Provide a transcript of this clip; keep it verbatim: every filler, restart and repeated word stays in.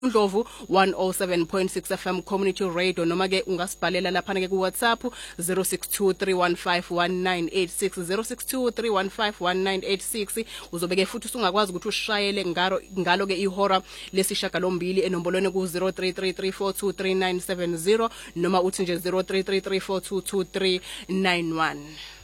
Ndlovu one oh seven point six F M Community Radio noma ke ungasibhalela lapha ke ku WhatsApp zero six two three one five one nine eight six zero six two three one five one nine eight six uzobeke futhi usungakwazi ukuthi ushayele ngalo ngalo ke ihora lesishaka lombili enombolweni ku zero three three three four two three nine seven zero noma uthi nje zero three three three four two two three nine one.